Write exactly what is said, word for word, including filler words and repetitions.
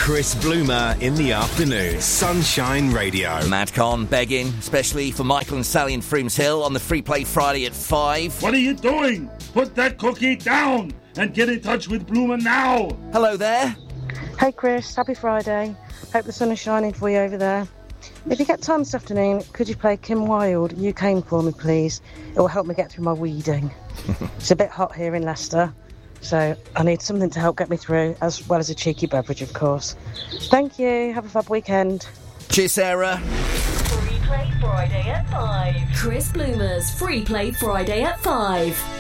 Chris Bloomer in the afternoon. Sunshine Radio. Mad Con begging, especially for Michael and Sally in Frooms Hill on the Free Play Friday at five. What are you doing? Put that cookie down and get in touch with Bloomer now. Hello there. Hey Chris, happy Friday. Hope the sun is shining for you over there. If you get time this afternoon, could you play Kim Wilde, You Came For Me, please? It will help me get through my weeding. It's a bit hot here in Leicester, so I need something to help get me through, as well as a cheeky beverage, of course. Thank you. Have a fab weekend. Cheers, Sarah. Free Play Friday at five. Chris Bloomer's Free Play Friday at five.